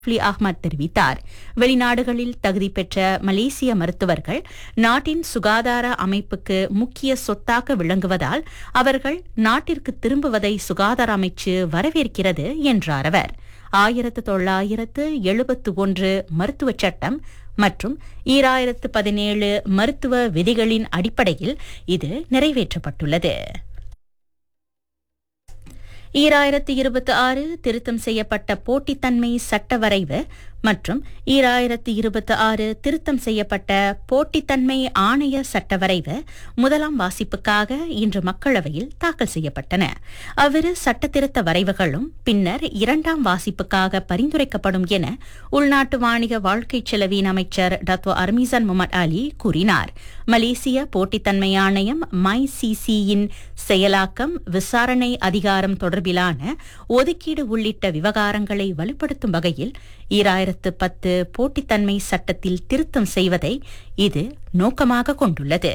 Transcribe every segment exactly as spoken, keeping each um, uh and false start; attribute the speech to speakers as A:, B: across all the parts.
A: ஃப்லி அஹ்மத் தெரிவித்தார். வெளிநாடுகளில் தகுதி பெற்ற மலேசிய மருத்துவர்கள் நாட்டின் சுகாதார அமைப்புக்கு முக்கிய சொத்தாக விளங்குவதால் அவர்கள் நாட்டிற்கு திரும்புவதை சுகாதார அமைச்சு வரவேற்கிறது என்றார் அவர். ஆயிரத்து தொள்ளாயிரத்து எழுபத்து ஒன்று மருத்துவச் சட்டம் மற்றும் ஈராயிரத்து பதினேழு மருத்துவ விதிகளின் அடிப்படையில் இது நிறைவேற்றப்பட்டுள்ளது. ஈராயிரத்து இருபத்தி ஆறு திருத்தம் செய்யப்பட்ட போட்டித்தன்மை சட்ட வரைவு மற்றும் ஈராயிரத்து இருபத்தி ஆறு திருத்தம் செய்யப்பட்ட போட்டித்தன்மை ஆணைய சட்ட வரைவு முதலாம் வாசிப்புக்காக இன்று மக்களவையில் தாக்கல் செய்யப்பட்டன. அவ்விரு சட்டத்திருத்த வரைவுகளும் பின்னர் இரண்டாம் வாசிப்புக்காக பரிந்துரைக்கப்படும் என உள்நாட்டு வாணிக வாழ்க்கை செலவின் அமைச்சர் டத்தோ அர்மீசான் முகமது அலி கூறினார். மலேசிய போட்டித்தன்மை ஆணையம் மைசிசியின் செயலாக்கம், விசாரணை அதிகாரம் தொடர்பிலான ஒதுக்கீடு உள்ளிட்ட விவகாரங்களை வலுப்படுத்தும் வகையில் ஈராயிரத்து பத்து போட்டித்தன்மை சட்டத்தில் திருத்தம் செய்வதை இது நோக்கமாக கொண்டுள்ளது.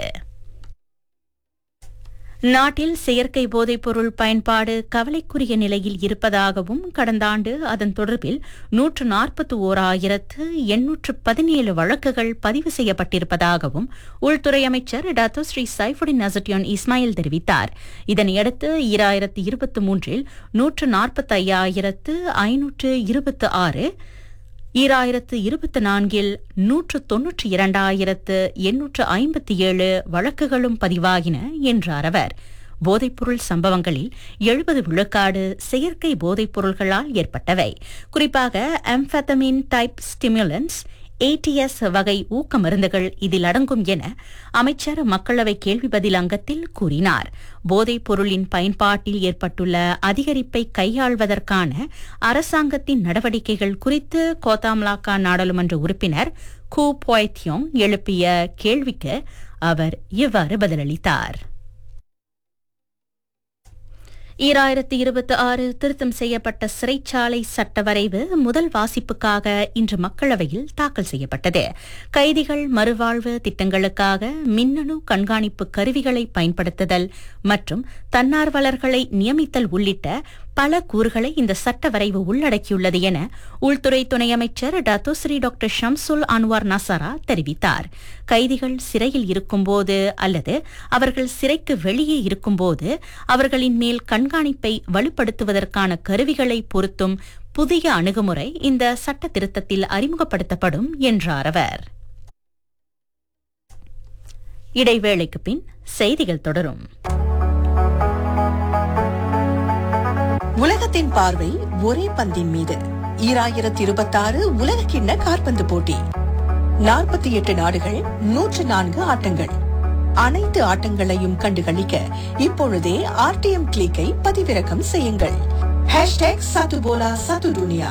A: நாட்டில் செயற்கை போதைப்பொருள் பயன்பாடு கவலைக்குரிய நிலையில் இருப்பதாகவும் கடந்த ஆண்டு அதன் தொடர்பில் நூற்று நாற்பத்தி ஓர் ஆயிரத்து எண்ணூற்று பதினேழு வழக்குகள் பதிவு செய்யப்பட்டிருப்பதாகவும் உள்துறை அமைச்சர் டாக்டோ ஸ்ரீ சைஃபுடின் நசட்டியான் இஸ்மாயில் தெரிவித்தார். இதனையடுத்து ஈராயிரத்து இருபத்தி மூன்றில் நூற்று நாற்பத்தி ஐயாயிரத்து ஐநூற்று இருபத்தி ஆறு ஈராயிரத்து இருபத்தி நான்கில் நூற்று தொன்னூற்றி இரண்டாயிரத்து எண்ணூற்று ஐம்பத்தி ஏழு வழக்குகளும் பதிவாகின என்றார் அவர். போதைப்பொருள் சம்பவங்களில் எழுபது விழுக்காடு செயற்கை போதைப் பொருள்களால் ஏற்பட்டவை. குறிப்பாக அம்ஃபெத்தமின் டைப் ஸ்டிமுலன்ஸ், ஏடிஎஸ் வகை ஊக்க மருந்துகள் இதில் அடங்கும் என அமைச்சர் மக்களவை கேள்வி பதில் அங்கத்தில் கூறினார். போதைப் பொருளின் பயன்பாட்டில் ஏற்பட்டுள்ள அதிகரிப்பை கையாள்வதற்கான அரசாங்கத்தின் நடவடிக்கைகள் குறித்து கோத்தாம்லாக்கா நாடாளுமன்ற உறுப்பினர் கூ பாய்த்தியோங் எழுப்பிய கேள்விக்கு அவர் இவ்வாறு பதிலளித்தார். ஈராயிரத்து இருபத்தி ஆறு திருத்தம் செய்யப்பட்ட சிறைச்சாலை சட்ட வரைவு முதல் வாசிப்புக்காக இன்று மக்களவையில் தாக்கல் செய்யப்பட்டது. கைதிகள் மறுவாழ்வு திட்டங்களுக்காக மின்னணு கண்காணிப்பு கருவிகளை பயன்படுத்துதல் மற்றும் தன்னார்வலர்களை நியமித்தல் உள்ளிட்ட பல கூறுகளை இந்த சட்ட வரைவு உள்ளடக்கியுள்ளது என உள்துறை துணை அமைச்சர் tac toe Sri doctor Shamsul Anwar நசாரா தெரிவித்தார். கைதிகள் சிறையில் இருக்கும்போது அல்லது அவர்கள் சிறைக்கு வெளியே இருக்கும்போது அவர்களின் மேல் கண்காணிப்பை வலுப்படுத்துவதற்கான கருவிகளை பொருத்தும் புதிய அணுகுமுறை இந்த சட்ட திருத்தத்தில் அறிமுகப்படுத்தப்படும் என்றார் அவர். இடைவேளைக்கு பின் செய்திகள் தொடரும்.
B: உலகத்தின் பார்வை ஒரே பந்தின் மீது. ஈராயிரத்தி இருபத்தி ஆறு உலக கிண்ண காற்பந்து போட்டி. நாற்பத்தி எட்டு நாடுகள், நூற்று நான்கு ஆட்டங்கள். அனைத்து ஆட்டங்களையும் கண்டுகளிக்க இப்பொழுதே ஆர்டிஎம் கிளிக்கை பதிவிறக்கம் செய்யுங்கள். ஹேஷ்டேக் சத்து போலா சத்து துனியா.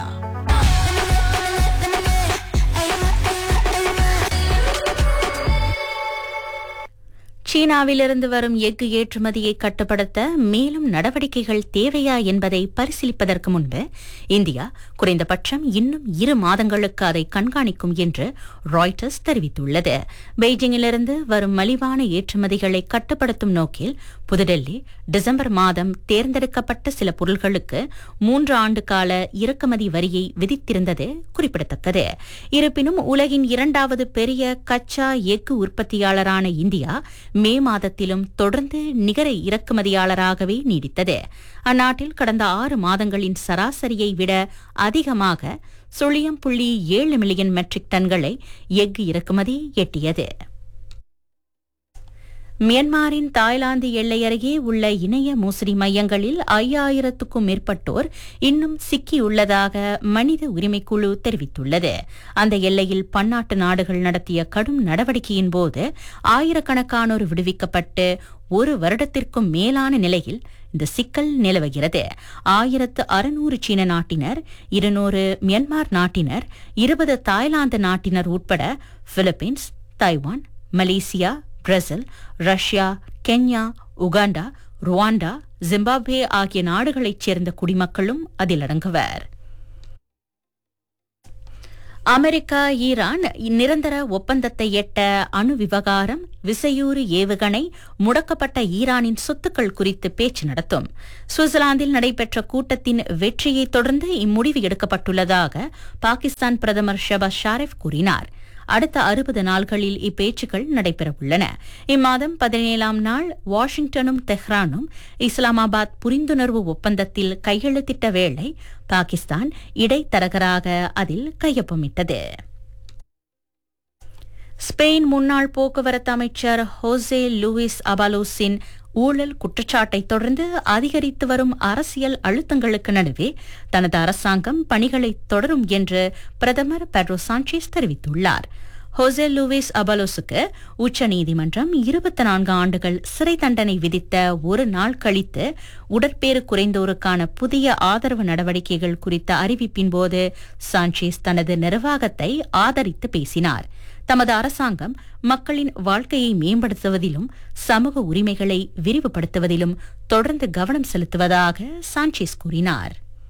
A: சீனாவிலிருந்து வரும் எஃகு ஏற்றுமதியை கட்டுப்படுத்த மேலும் நடவடிக்கைகள் தேவையா என்பதை பரிசீலிப்பதற்கு முன்பு இந்தியா குறைந்தபட்சம் இன்னும் இரு மாதங்களுக்கு அதை கண்காணிக்கும் என்று ராய்ட்டர்ஸ் தெரிவித்துள்ளது. பெய்ஜிங்கிலிருந்து வரும் மலிவான ஏற்றுமதிகளை கட்டுப்படுத்தும் நோக்கில் புதுடெல்லி டிசம்பர் மாதம் தேர்ந்தெடுக்கப்பட்ட சில பொருட்களுக்கு மூன்று ஆண்டு கால இறக்குமதி வரியை விதித்திருந்தது குறிப்பிடத்தக்கது. இருப்பினும் உலகின் இரண்டாவது பெரிய கச்சா எஃகு உற்பத்தியாளரான இந்தியா மே மாதத்திலும் தொடர்ந்து நிகர இறக்குமதியாளராகவே நீடித்தது. அந்நாட்டில் கடந்த ஆறு மாதங்களின் சராசரியை விட அதிகமாக சுழியம் புள்ளி ஏழு மில்லியன் மெட்ரிக் டன்களை எஃகு இறக்குமதி எட்டியது. மியான்மரின் தாய்லாந்து எல்லை அருகே உள்ள இணைய மோசடி மையங்களில் ஐயாயிரத்துக்கும் மேற்பட்டோர் இன்னும் சிக்கியுள்ளதாக மனித உரிமைக்குழு தெரிவித்துள்ளது. அந்த எல்லையில் பன்னாட்டு நாடுகள் நடத்திய கடும் நடவடிக்கையின் போது ஆயிரக்கணக்கானோர் விடுவிக்கப்பட்டு ஒரு வருடத்திற்கும் மேலான நிலையில் இந்த சிக்கல் நிலவுகிறது. ஆயிரத்து அறுநூறு சீன நாட்டினர், இருநூறு மியான்மர் நாட்டினர், இருபது தாய்லாந்து நாட்டினர் உட்பட Philippines, Taiwan, Malaysia, Brazil, Russia, Kenya, Uganda, Rwanda, Zimbabwe ஆகிய நாடுகளைச் சேர்ந்த குடிமக்களும் அதில் அடங்குவர். அமெரிக்கா ஈரான் நிரந்தர ஒப்பந்தத்தை எட்ட அணு விவகாரம், விசையூறு ஏவுகணை, முடக்கப்பட்ட ஈரானின் சொத்துக்கள் குறித்து பேச்சு நடத்தும். சுவிட்சர்லாந்தில் நடைபெற்ற கூட்டத்தின் வெற்றியை தொடர்ந்து இம்முடிவு எடுக்கப்பட்டுள்ளதாக பாகிஸ்தான் பிரதமர் ஷபாஸ் ஷாரிஃப் கூறினார். அடுத்த அறுபது நாள்களில் இப்பேச்சுக்கள் நடைபெறவுள்ளன. இம்மாதம் பதினேழாம் நாள் வாஷிங்டனும் தெஹ்ரானும் இஸ்லாமாபாத் புரிந்துணர்வு ஒப்பந்தத்தில் கையெழுத்திட்ட வேளை பாகிஸ்தான் இடைத்தரகராக அதில் கையொப்பமிட்டது. ஸ்பெயின் முன்னாள் போக்குவரத்து அமைச்சர் ஹோசே லூயிஸ் அபாலோஸின் ஊழல் குற்றச்சாட்டை தொடர்ந்து அதிகரித்து வரும் அரசியல் அழுத்தங்களுக்கு நடுவே தனது அரசாங்கம் பணிகளை தொடரும் என்று பிரதமர் பெட்ரோ சாnchez தெரிவித்துள்ளார். ஹோசே லூயிஸ் அபாலோஸுக்கு உச்சநீதிமன்றம் இருபத்தி நான்கு ஆண்டுகள் சிறை தண்டனை விதித்த ஒரு நாள் கழித்து உடற்பேறு குறைந்தோருக்கான புதிய ஆதரவு நடவடிக்கைகள் குறித்த அறிவிப்பின் போது சாnchez தனது நிர்வாகத்தை ஆதரித்து பேசினார். தமது அரசாங்கம் மக்களின் வாழ்க்கையை மேம்படுத்துவதிலும் சமூக உரிமைகளை விரிவுபடுத்துவதிலும் தொடர்ந்து கவனம் செலுத்துவதாக சாnchez கூறினார்.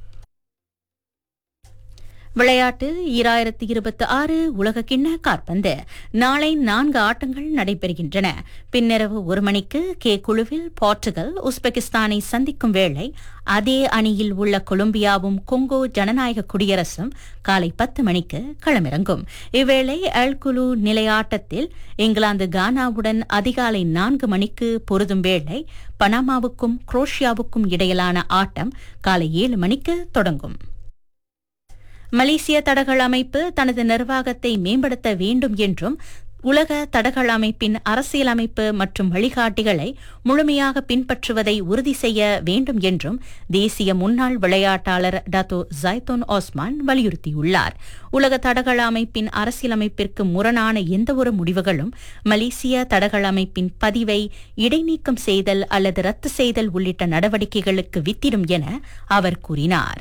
A: விளையாட்டு ஈராயிரத்தி இருபத்தி ஆறு உலகக்கிண்ண காற்பந்து நாளை நான்கு ஆட்டங்கள் நடைபெறுகின்றன. பின்னிரவு ஒரு மணிக்கு கே குழுவில் போர்ச்சுகல் உஸ்பெகிஸ்தானை சந்திக்கும் வேளை அதே அணியில் உள்ள கொலம்பியாவும் கொங்கோ ஜனநாயக குடியரசும் காலை பத்து மணிக்கு களமிறங்கும். இவ்வேளை எல் குழு நிலையாட்டத்தில் இங்கிலாந்து கானாவுடன் அதிகாலை நான்கு மணிக்கு பொருதும் வேளை பனாமாவுக்கும் குரோஷியாவுக்கும் இடையிலான ஆட்டம் காலை ஏழு மணிக்கு தொடங்கும். மலேசிய தடகள அமைப்பு தனது நிர்வாகத்தை மேம்படுத்த வேண்டும் என்றும் உலக தடகள அமைப்பின் அரசியலமைப்பு மற்றும் வழிகாட்டிகளை முழுமையாக பின்பற்றுவதை உறுதி செய்ய வேண்டும் என்றும் தேசிய முன்னாள் விளையாட்டாளர் டாத்தோ ஜைத்தோன் ஓஸ்மான் வலியுறுத்தியுள்ளார். உலக தடகள அமைப்பின் அரசியலமைப்பிற்கு முரணான எந்தவொரு முடிவுகளும் மலேசிய தடகள அமைப்பின் பதிவை இடைநீக்கம் செய்தல் அல்லது ரத்து செய்தல் உள்ளிட்ட நடவடிக்கைகளுக்கு வித்திடும் என அவர் கூறினார்.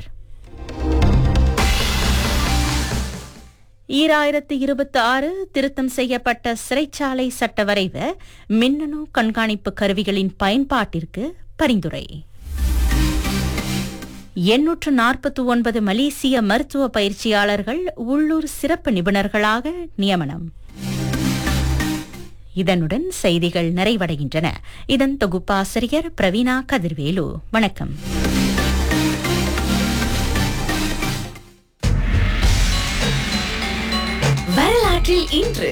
A: ஈராயிரத்து இருபத்தி ஆறு திருத்தம் செய்யப்பட்ட சிறைச்சாலை சட்ட வரைவு மின்னணு கண்காணிப்பு கருவிகளின் பயன்பாட்டிற்கு பரிந்துரை. எண்ணூற்று நாற்பத்தி ஒன்பது மலேசிய மருத்துவ பயிற்சியாளர்கள் உள்ளூர் சிறப்பு நிபுணர்களாக நியமனம். இதனுடன் செய்திகள் நிறைவடைகின்றன. இதன் தொகுப்பாசிரியர் பிரவீணா கதிர்வேலு. வணக்கம்.
C: வரலாற்றில் இன்று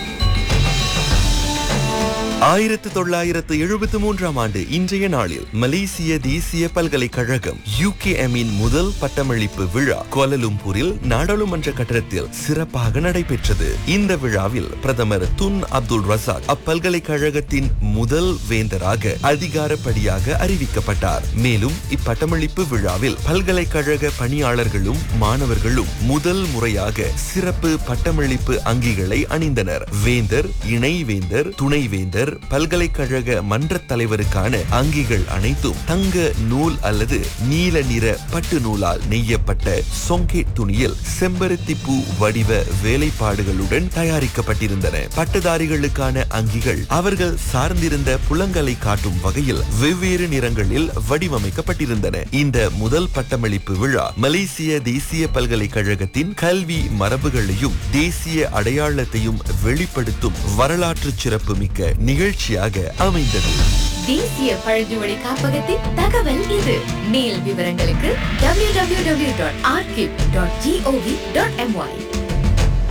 D: ஆயிரத்து தொள்ளாயிரத்து எழுபத்தி மூன்றாம் ஆண்டு இன்றைய நாளில் மலேசிய தேசிய பல்கலைக்கழகம் யூகேஎம் இன் முதல் பட்டமளிப்பு விழா கோலலும்பூரில் நாடாளுமன்ற கட்டடத்தில் சிறப்பாக நடைபெற்றது. இந்த விழாவில் பிரதமர் துன் அப்துல் ரசாக் அப்பல்கலைக்கழகத்தின் முதல் வேந்தராக அதிகாரப்படியாக அறிவிக்கப்பட்டார். மேலும் இப்பட்டமளிப்பு விழாவில் பல்கலைக்கழக பணியாளர்களும் மாணவர்களும் முதல் முறையாக சிறப்பு பட்டமளிப்பு அங்கிகளை அணிந்தனர். வேந்தர், இணைவேந்தர், துணைவேந்தர், பல்கலைக்கழக மன்ற தலைவருக்கான அங்கிகள் அனைத்தும் தங்க நூல் அல்லது நீல நிற பட்டு நூலால் நெய்யப்பட்ட சொங்கே துணியில் செம்பருத்தி பூ வடிவ வேலைப்பாடுகளுடன் தயாரிக்கப்பட்டிருந்தன. பட்டதாரிகளுக்கான அங்கிகள் அவர்கள் சார்ந்திருந்த புலங்களை காட்டும் வகையில் வெவ்வேறு நிறங்களில் வடிவமைக்கப்பட்டிருந்தன. இந்த முதல் பட்டமளிப்பு விழா மலேசிய தேசிய பல்கலைக்கழகத்தின் கல்வி மரபுகளையும் தேசிய அடையாளத்தையும் வெளிப்படுத்தும் வரலாற்று சிறப்பு மிக்க நிகழ்ச்சியாக அமைந்தது.
C: தேசிய பழங்குடி காப்பகத்தின் தகவல் இது. மேல் விவரங்களுக்கு W W W dot archive dot gov dot MY.